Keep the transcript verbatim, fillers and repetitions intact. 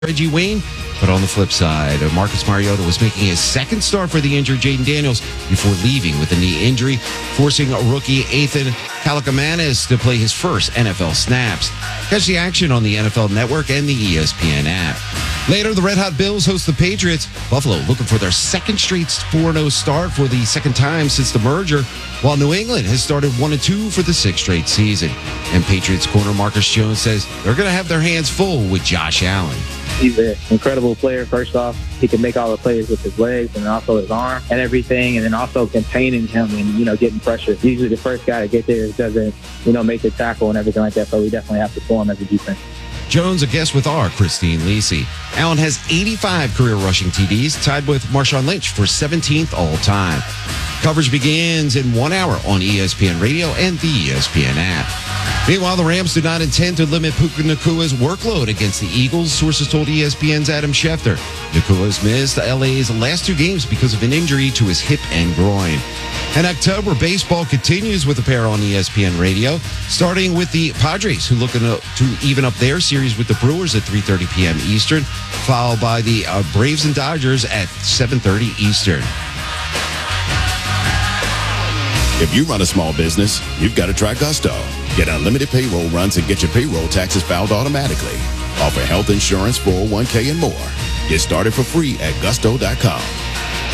Reggie Wayne. But on the flip side, Marcus Mariota was making his second start for the injured Jaden Daniels before leaving with a knee injury, forcing rookie Ethan Kaliakmanis to play his first N F L snaps. Catch the action on the N F L Network and the E S P N app. Later, the Red Hot Bills host the Patriots. Buffalo looking for their second straight four and oh start for the second time since the merger, while New England has started one and two for the sixth straight season. And Patriots corner Marcus Jones says they're going to have their hands full with Josh Allen. He's an incredible player. First off, he can make all the plays with his legs and also his arm and everything, and then also containing him and, you know, getting pressure. Usually the first guy to get there doesn't, you know, make the tackle and everything like that, so we definitely have to form as a defense. Jones, a guest with our Christine Lisi. Allen has eighty-five career rushing T Ds, tied with Marshawn Lynch for seventeenth all-time. Coverage begins in one hour on E S P N Radio and the E S P N app. Meanwhile, the Rams do not intend to limit Puka Nacua's workload against the Eagles, sources told E S P N's Adam Schefter. Nakua has missed L A's last two games because of an injury to his hip and groin. And October baseball continues with a pair on E S P N Radio, starting with the Padres, who looking to, to even up their series with the Brewers at three thirty p.m. Eastern, followed by the uh, Braves and Dodgers at seven thirty Eastern. If you run a small business, you've got to try Gusto. Get unlimited payroll runs and get your payroll taxes filed automatically. Offer health insurance, four oh one k, and more. Get started for free at gusto dot com.